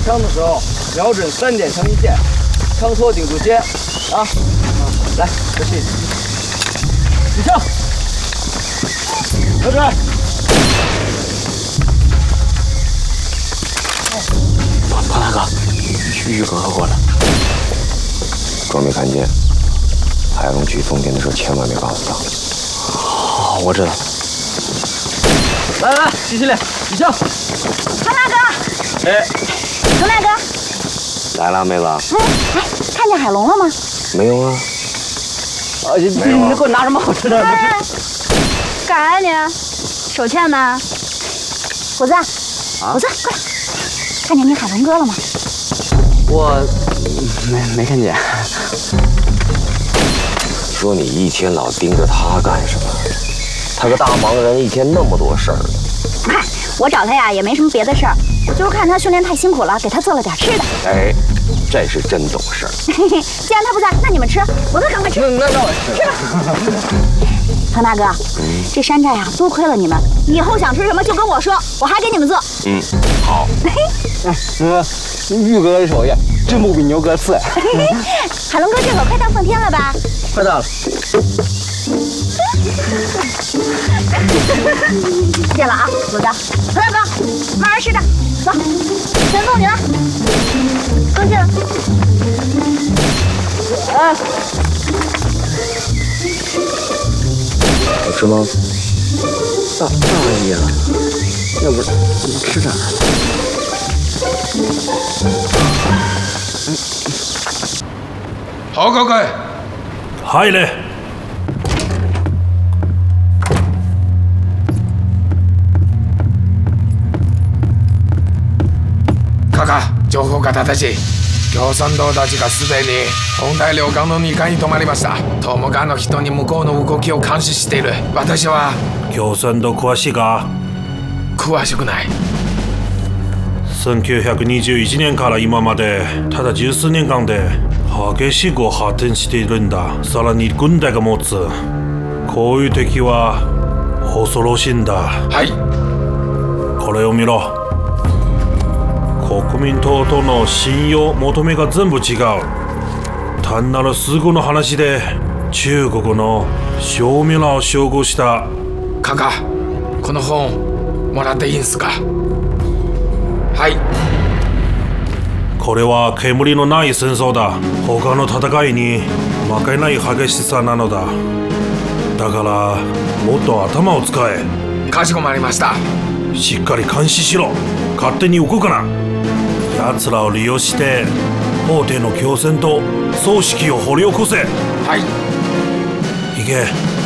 枪的时候，瞄准3点成一线，枪托顶住肩，啊，来，这是举枪，瞄准。 庞大哥，玉哥哥过来。 装没看见。海龙举风电的时候，千万别告诉他。 好，我知道。 来，继续练，举枪。 庞大哥， 哎， 庞大哥， 来了，妹子。 哎，看见海龙了吗？ 没有啊。 你给我拿什么好吃的？ 干啥呢？手欠吗？虎子，虎子，过来，看见你海龙哥了吗？ 我没看见。 说你一天老盯着他干什么？他个大忙人，一天那么多事儿。 嗨，我找他呀也没什么别的事儿，我就是看他训练太辛苦了，给他做了点吃的。 哎，这是真懂事儿。 既然他不在，那你们吃，我们赶快吃。 那我吃吧。庞大哥，这山寨呀，多亏了你们，以后想吃什么就跟我说，我还给你们做。 好。 玉哥的手艺真不比牛哥次。 海龙哥这会儿快到奉天了吧？ 快到了。 谢了啊，虎子，庞大哥，慢慢吃着，走，全送你了，多谢了。 好吃吗？大意了，要不吃点。 報告佢。 入れ。 カカ、情報が正しい。共産党たちがすでに本大領館の2階に泊まりました。友果の人に向こうの動きを監視している。私は共産党詳しいか？ 詳しくない。 1921年から今までただ十数年間で激しく発展しているんだ。さらに軍隊が持つこういう敵は恐ろしいんだ。 はい。 これを見ろ。国民党との信用求めが全部違う。単なる数語の話で中国の正味を照合した。 カカ、この本もらっていいんすか？はい。 これは煙のない戦争だ。他の戦いに負けない激しさなのだ。だからもっと頭を使え。 かしこまりました。 しっかり監視しろ。勝手に動くな。奴らを利用して法廷の強戦と葬式を掘り起こせ。 はい。 行け。